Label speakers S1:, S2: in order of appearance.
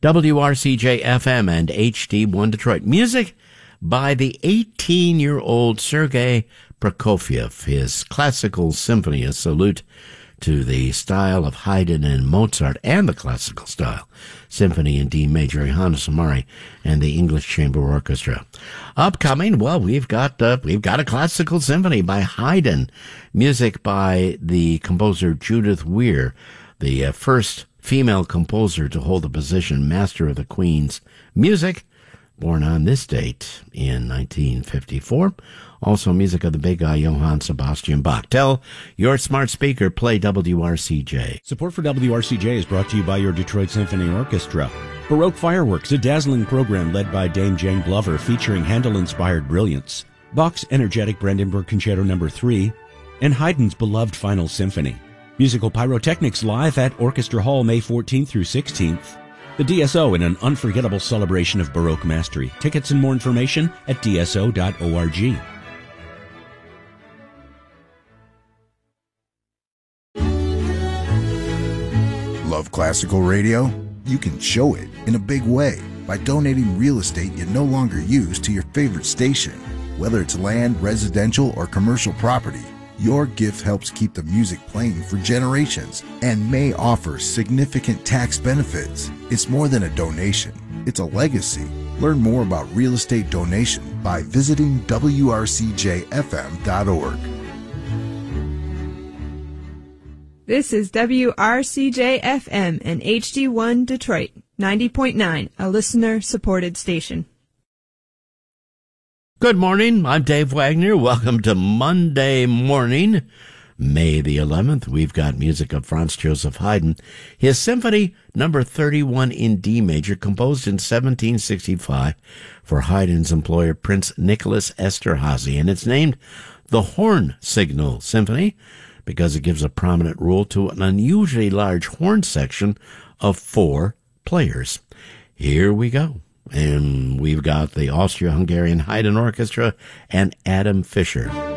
S1: WRCJ-FM and HD1 Detroit. Music by the 18-year-old Sergei Prokofiev. His classical symphony, a salute to the style of Haydn and Mozart and the classical style. Symphony in D major, Johannes Amari and the English Chamber Orchestra. Upcoming, well, we've got a classical symphony by Haydn. Music by the composer Judith Weir, the first female composer to hold the position Master of the Queen's Music, born on this date in 1954. Also music of the big guy Johann Sebastian Bach. Tell your smart speaker, play WRCJ.
S2: Support for WRCJ is brought to you by your Detroit Symphony Orchestra. Baroque Fireworks, a dazzling program led by Dame Jane Glover featuring Handel-inspired brilliance. Bach's energetic Brandenburg Concerto No. 3, and Haydn's beloved Final Symphony. Musical Pyrotechnics live at Orchestra Hall May 14th through 16th. The DSO in an unforgettable celebration of Baroque mastery. Tickets and more information at dso.org.
S3: Love classical radio? You can show it in a big way by donating real estate you no longer use to your favorite station. Whether it's land, residential, or commercial property, your gift helps keep the music playing for generations and may offer significant tax benefits. It's more than a donation. It's a legacy. Learn more about real estate donation by visiting WRCJFM.org.
S4: This is WRCJ-FM and HD1 Detroit, 90.9, a listener-supported station.
S1: Good morning. I'm Dave Wagner. Welcome to Monday morning, May the 11th. We've got music of Franz Joseph Haydn. His Symphony No. 31 in D major, composed in 1765 for Haydn's employer Prince Nicholas Esterhazy, and it's named the Horn Signal Symphony because it gives a prominent role to an unusually large horn section of 4 players. Here we go. And we've got the Austro-Hungarian Haydn Orchestra and Adam Fischer.